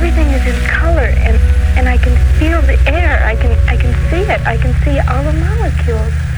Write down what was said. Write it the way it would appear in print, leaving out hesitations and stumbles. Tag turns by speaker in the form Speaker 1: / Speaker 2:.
Speaker 1: everything is in color, and I can feel the air. I can see it. I can see all the molecules.